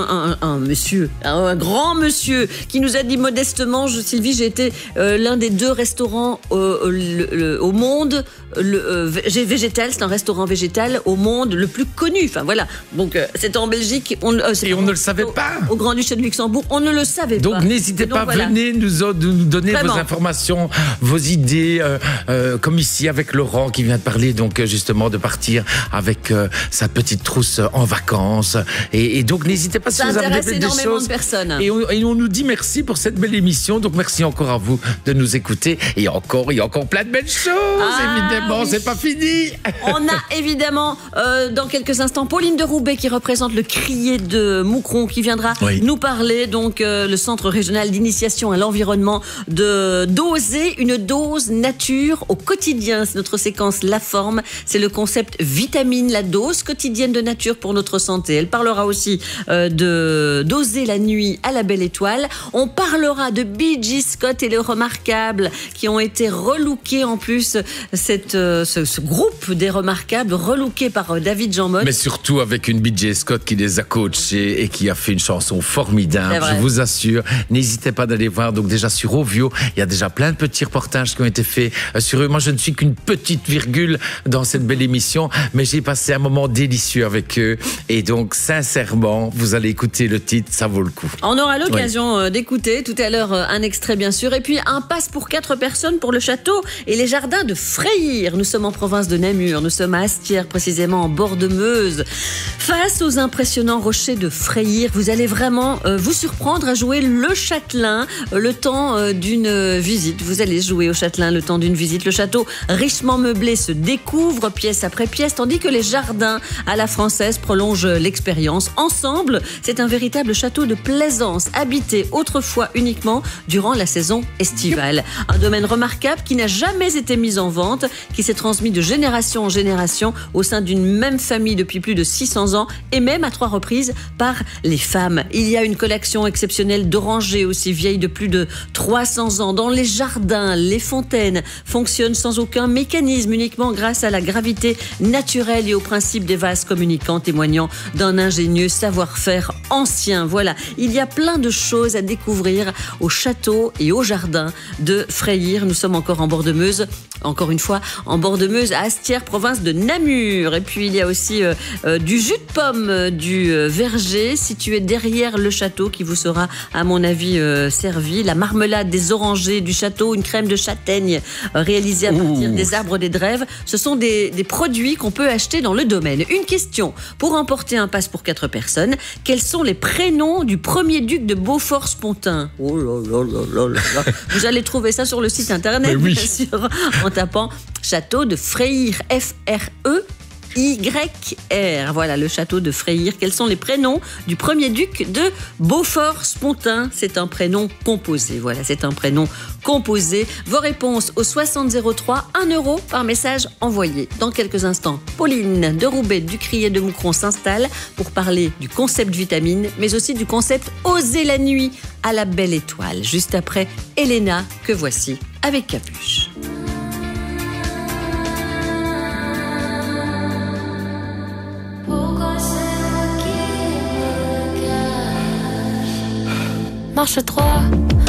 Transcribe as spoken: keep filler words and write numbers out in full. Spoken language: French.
un, un, un monsieur, un, un grand monsieur, qui nous a dit modestement, je, Sylvie, j'ai été euh, l'un des deux restaurants euh, le, le, au monde, le, euh, végétal, c'est un restaurant végétal au monde le plus connu. Enfin voilà, donc euh, c'est en Belgique. On, euh, Et on ne le savait au, pas. Au Grand-Duché de Luxembourg, on ne le savait donc, pas. Donc n'hésitez pas, voilà. venez nous, nous donner Vraiment. vos informations, vos idées, euh, euh, comme ici avec Laurent qui vient de parler donc justement de partir avec euh, sa petite trousse en vacances. Et, et donc n'hésitez pas si Ça vous avez intéresse des, des énormément choses. de personnes. Et on, et on nous dit merci pour cette belle émission. Donc merci encore à vous de nous écouter. Et encore, il y a encore plein de belles choses. Ah, évidemment, oui. C'est pas fini. On a évidemment euh, dans quelques instants Pauline de Roubaix qui représente le crier de Moucron qui viendra oui. nous parler donc euh, le centre régional d'initiation à l'environnement de doser une dose nature au quotidien. C'est notre séquence La Forme. C'est le concept vitamine, la dose quotidienne de nature pour notre santé. Elle parlera aussi euh, de doser la nuit à la belle étoile. On parlera de B G Scott et le remarquable qui ont été relookés en plus. Cette, euh, ce, ce groupe des remarquables relooké par euh, David Jean Motte. Mais surtout avec une B J Scott qui les a coachés et qui a fait une chanson formidable. Je vous assure. N'hésitez pas d'aller voir. Donc déjà sur Ovio, il y a déjà plein de petits reportages qui ont été faits sur eux. Moi, je ne suis qu'une petite virgule dans cette belle émission, mais j'ai passé un moment délicieux avec eux. Et donc, sincèrement, vous allez écouter le titre, ça vaut le coup. On aura l'occasion oui. d'écouter tout à l'heure un extrait, bien sûr. Et puis, un pass pour quatre personnes pour le château et les jardins de Freyr. Nous sommes en province de Namur. Nous sommes à Astières, précisément en bord de Meuse. Face aux impressionnants rochers de Freyr, vous allez vraiment euh, vous surprendre à jouer le châtelain euh, le temps euh, d'une visite. Vous allez jouer au châtelain le temps d'une visite. Le château richement meublé se découvre pièce après pièce, tandis que les jardins à la française prolongent l'expérience. Ensemble, c'est un véritable château de plaisance, habité autrefois uniquement durant la saison estivale. Un domaine remarquable qui n'a jamais été mis en vente, qui s'est transmis de génération en génération au sein d'une même famille depuis plus de six cents ans et même à trois reprises par les femmes. Il y a une collection exceptionnelle d'orangers aussi vieilles de plus de trois cents ans. Dans les jardins, les fontaines fonctionnent sans aucun mécanisme, uniquement grâce à la gravité naturelle et au principe des vases communicants, témoignant d'un ingénieux savoir-faire ancien. Voilà, il y a plein de choses à découvrir au château et au jardin de Freyr. Nous sommes encore en bord de Meuse, encore une fois en bord de Meuse, à Astières, province de Namur. Et puis il y a aussi euh, euh, du jus de pomme euh, du euh, verger situé derrière le château qui vous sera, à mon avis, euh, servi. La marmelade des orangers du château, une crème de châtaigne euh, réalisée à partir Ouh. des arbres des Drèves. Ce sont des, des produits qu'on peut acheter dans le domaine. Une question pour emporter un pass pour quatre personnes. Quels sont les prénoms du premier duc de Beaufort-Spontin? Oh là là là là là. Vous allez trouver ça sur le site internet, oui. bien sûr, en tapant château de Freyr, F R E Y R. Voilà, le château de Freyr. Quels sont les prénoms du premier duc de Beaufort-Spontin? C'est un prénom composé. Voilà, c'est un prénom composé. Vos réponses au soixante zéro trois, un euro par message envoyé. Dans quelques instants, Pauline de Roubaix du Crier de Moucron s'installe pour parler du concept vitamine, mais aussi du concept oser la nuit à la belle étoile. Juste après, Elena, que voici avec Capuche. Marche trois,